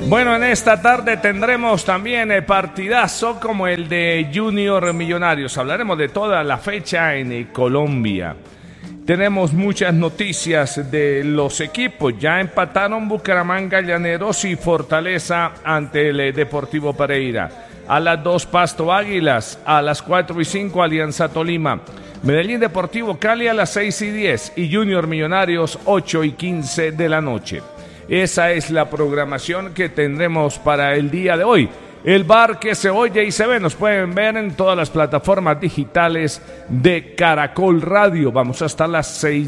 Bueno, en esta tarde tendremos también partidazo como el de Junior Millonarios. Hablaremos de toda la fecha en Colombia. Tenemos muchas noticias de los equipos. Ya empataron Bucaramanga, Llaneros y Fortaleza ante el Deportivo Pereira. A las 2 Pasto Águilas, a las 4:05 Alianza Tolima. Medellín Deportivo Cali a las 6:10 y Junior Millonarios 8:15 de la noche. Esa es la programación que tendremos para el día de hoy. El bar que se oye y se ve nos pueden ver en todas las plataformas digitales de Caracol Radio. Vamos hasta las 6